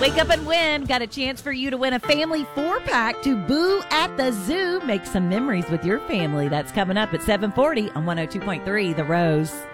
Wake up and win. Got a chance for you to win a family 4-pack to Boo at the Zoo. Make some memories with your family. That's coming up at 7:40 on 102.3 The Rose.